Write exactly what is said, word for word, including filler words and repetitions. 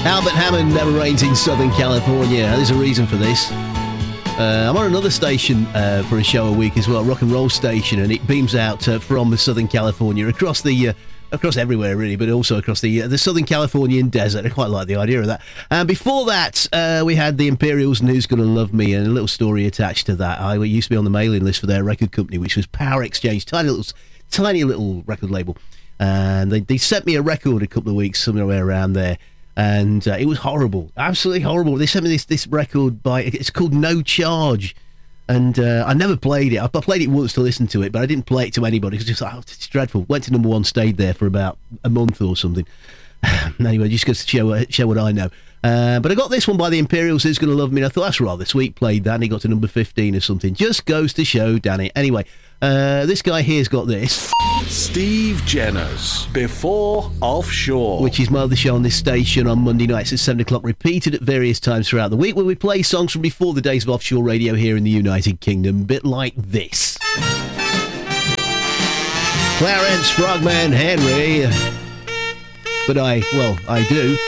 Albert Hammond never rains in Southern California. There's a reason for this. Uh, I'm on another station uh, for a show a week as well, rock and roll station, and it beams out uh, from Southern California across the uh, across everywhere really, but also across the uh, the Southern Californian desert. I quite like the idea of that. And before that, uh, we had the Imperials and Who's Gonna Love Me, and a little story attached to that. I used to be on the mailing list for their record company, which was Power Exchange, tiny little tiny little record label, and they they sent me a record a couple of weeks somewhere around there. And uh, it was horrible, absolutely horrible. They sent me this this record by, it's called No Charge, and uh, I never played it. I played it once to listen to it, but I didn't play it to anybody because it's just, oh, it's dreadful. Went to number one, stayed there for about a month or something. Anyway, just goes to show, show what I know. Uh, but I got this one by the Imperials, Who's Gonna Love Me, and I thought that's rather sweet. Played that, and he got to number fifteen or something. Just goes to show, Danny. Anyway, uh, this guy here's got this. Steve Jenner's Before Offshore, which is my other show on this station on Monday nights at seven o'clock, repeated at various times throughout the week, where we play songs from before the days of offshore radio here in the United Kingdom, a bit like this. Clarence Frogman Henry. But I, well, I do.